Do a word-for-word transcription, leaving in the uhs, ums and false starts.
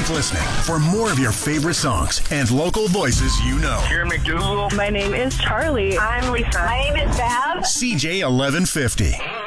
Keep listening for more of your favorite songs and local voices you know. Here, McDougal. My name is Charlie. I'm Lisa. My name is Bab. C J eleven fifty.